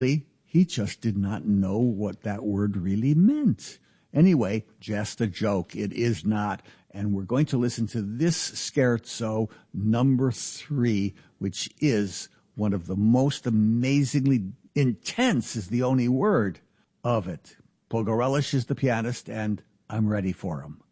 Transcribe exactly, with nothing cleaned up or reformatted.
He just did not know what that word really meant. Anyway, just a joke. It is not. And we're going to listen to this scherzo number three, which is one of the most amazingly intense, is the only word of it. Pogorelich is the pianist, and I'm ready for him.